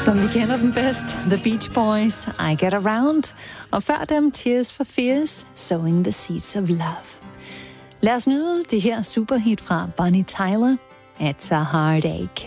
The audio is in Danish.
Som vi kender dem bedst, The Beach Boys, I Get Around, og før dem Tears for Fears, Sowing the Seeds of Love. Lad os nyde det her superhit fra Bonnie Tyler, It's a Heartache.